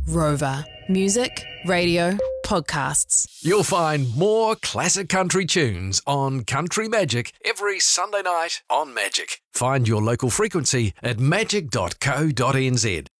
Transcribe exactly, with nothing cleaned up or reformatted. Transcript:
Rover. Music, radio, podcasts. You'll find more classic country tunes on Country Magic every Sunday night on Magic. Find your local frequency at magic dot co dot n z.